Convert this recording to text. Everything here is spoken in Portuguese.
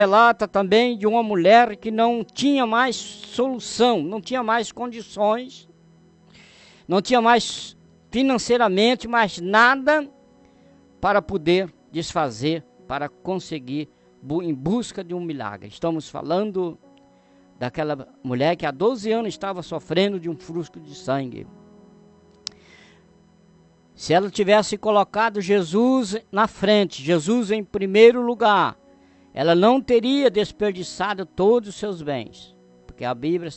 relata também de uma mulher que não tinha mais solução, não tinha mais condições, não tinha mais financeiramente mais nada para poder desfazer, para conseguir em busca de um milagre. Estamos falando daquela mulher que há 12 anos estava sofrendo de um fluxo de sangue. Se ela tivesse colocado Jesus na frente, Jesus em primeiro lugar, ela não teria desperdiçado todos os seus bens, porque a Bíblia